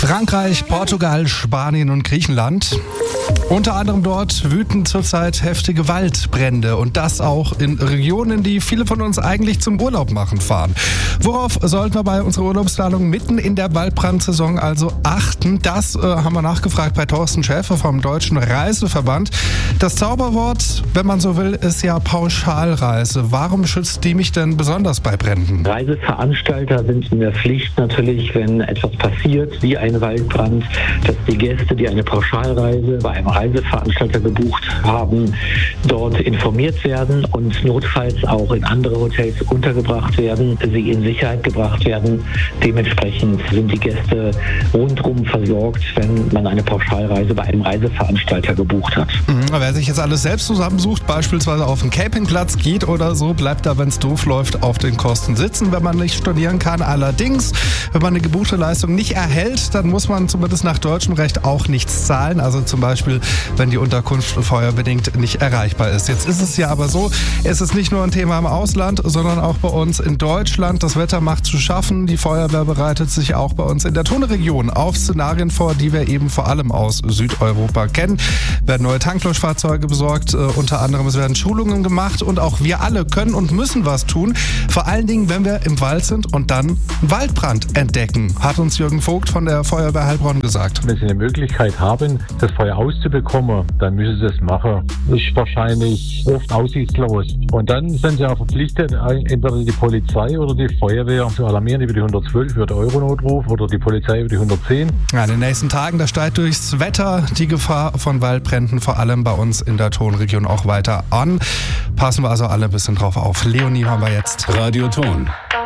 Frankreich, Portugal, Spanien und Griechenland. Unter anderem dort wüten zurzeit heftige Waldbrände und das auch in Regionen, die viele von uns eigentlich zum Urlaub machen fahren. Worauf sollten wir bei unserer Urlaubsplanung mitten in der Waldbrandsaison also achten? Das haben wir nachgefragt bei Thorsten Schäfer vom Deutschen Reiseverband. Das Zauberwort, wenn man so will, ist ja Pauschalreise. Warum schützt die mich denn besonders bei Bränden? Reiseveranstalter sind in der Pflicht natürlich, wenn etwas passiert, wie ein Waldbrand, dass die Gäste, die eine Pauschalreise bei einem Reiseveranstalter gebucht haben, dort informiert werden und notfalls auch in andere Hotels untergebracht werden, sie in Sicherheit gebracht werden. Dementsprechend sind die Gäste rundum versorgt, wenn man eine Pauschalreise bei einem Reiseveranstalter gebucht hat. Wer sich jetzt alles selbst zusammensucht, beispielsweise auf einen Campingplatz geht oder so, bleibt da, wenn es doof läuft, auf den Kosten sitzen, wenn man nicht stornieren kann. Allerdings, wenn man eine gebuchte Leistung nicht erhält, dann muss man zumindest nach deutschem Recht auch nichts zahlen. Also zum Beispiel, wenn die Unterkunft feuerbedingt nicht erreichbar ist. Jetzt ist es ja aber so, es ist nicht nur ein Thema im Ausland, sondern auch bei uns in Deutschland. Das Wetter macht zu schaffen. Die Feuerwehr bereitet sich auch bei uns in der Thun-Region auf Szenarien vor, die wir eben vor allem aus Südeuropa kennen. Werden neue Tanklöschfahrzeuge besorgt, unter anderem es werden Schulungen gemacht und auch wir alle können und müssen was tun. Vor allen Dingen, wenn wir im Wald sind und dann einen Waldbrand entdecken, hat uns Jürgen Vogt von der Feuerwehr Heilbronn gesagt. Wenn Sie eine Möglichkeit haben, das Feuer auszubekommen, dann müssen Sie es machen. Das ist wahrscheinlich oft aussichtslos. Und dann sind Sie auch verpflichtet, entweder die Polizei oder die Feuerwehr zu alarmieren über die 112, über den Euronotruf oder die Polizei über die 110. Ja, in den nächsten Tagen, da steigt durchs Wetter die Gefahr von Waldbränden, vor allem bei uns in der Thun-Region auch weiter an. Passen wir also alle ein bisschen drauf auf. Leonie haben wir jetzt. Radio Thun.